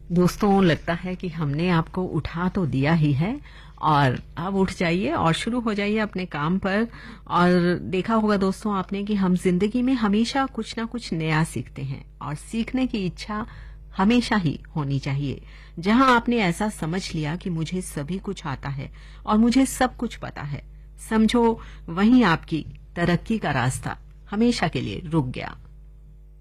दोस्तों, लगता है कि हमने आपको उठा तो दिया ही है और अब उठ जाइए और शुरू हो जाइए अपने काम पर। और देखा होगा दोस्तों आपने कि हम जिंदगी में हमेशा कुछ ना कुछ नया सीखते हैं और सीखने की इच्छा हमेशा ही होनी चाहिए। जहां आपने ऐसा समझ लिया कि मुझे सभी कुछ आता है और मुझे सब कुछ पता है, समझो वहीं आपकी तरक्की का रास्ता हमेशा के लिए रुक गया।